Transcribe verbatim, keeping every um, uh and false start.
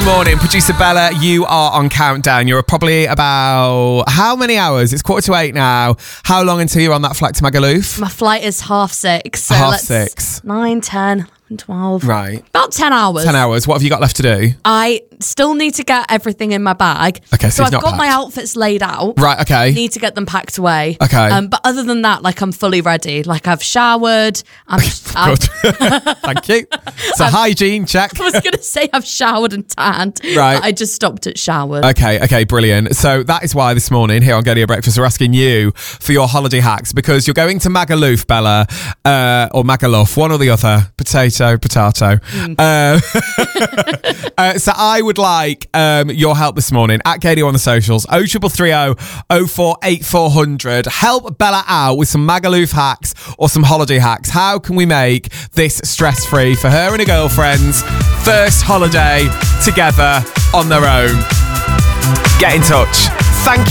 morning. Producer Bella, you are on countdown. You're probably about how many hours? It's quarter to eight now. How long until you're on that flight to Magaluf? My flight is half six. So half let's, six. Nine, ten, twelve. Right. About ten hours. Ten hours. What have you got left to do? I still need to get everything in my bag. Okay, so so it's I've not got my packed. outfits laid out. Right, okay. Need to get them packed away. Okay. Um, but other than that, like I'm fully ready. Like I've showered. I'm, I'm Good. Thank you. So hygiene, check. I was going to say I've showered and tanned. Right. But I just stopped at showered. Okay, okay, brilliant. So that is why this morning here on Get Your Breakfast we're asking you for your holiday hacks because you're going to Magaluf, Bella, uh, or Magaluf, one or the other. Potato, potato. Mm. Uh, uh, so I would like um, your help this morning at Katie on the socials. oh three three oh, oh four eight four hundred. Help Bella out with some Magaluf hacks or some holiday hacks. How can we make this stress-free for her and her girlfriends' first holiday together on their own? Get in touch. Thank you.